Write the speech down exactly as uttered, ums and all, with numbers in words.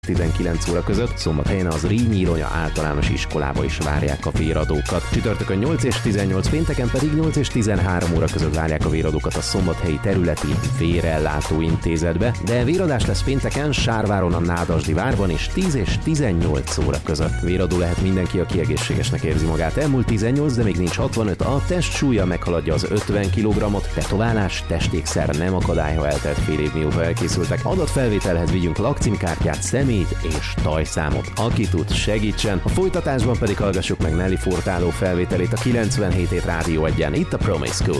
tizenkilenc óra között, Szombathelyen az Rényi-Ironya általános iskolába is várják a véradókat. Csütörtökön nyolc és tizennyolc, pénteken pedig nyolc és tizenhárom óra között várják a véradókat a Szombathelyi Területi Vérellátó Intézetbe, de véradás lesz pénteken Sárváron a Nádasdi várban is tíz és tizennyolc óra között. Véradó lehet mindenki, aki egészségesnek érzi magát. Elmúlt tizennyolc, de még nincs hatvanöt, a test súlya meghaladja az ötven kilogrammot, tetoválás, testékszer nem akadály, ha eltelt fél év mióta elkészültek. Adatfelvételhez vigyünk lakcímkártyát, személyt és tajszámot. Aki tud, segítsen. A folytatásban pedig hallgassuk meg Nelly Furtado felvételét a kilencvenhét hét Rádió egyen, itt a Promise School.